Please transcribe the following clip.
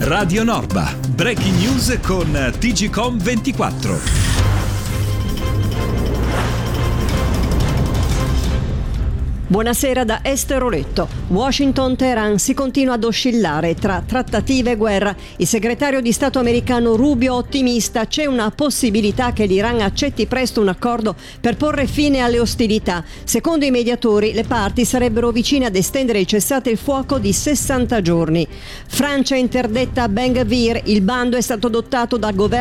Radio Norba. Breaking news con TGcom 24. Buonasera da Esther Oretto. Washington-Teheran si continua ad oscillare tra trattative e guerra. Il segretario di Stato americano Rubio ottimista: c'è una possibilità che l'Iran accetti presto un accordo per porre fine alle ostilità. Secondo i mediatori, le parti sarebbero vicine ad estendere il cessate il fuoco di 60 giorni. Francia interdetta Ben Gvir. Il bando è stato adottato dal governo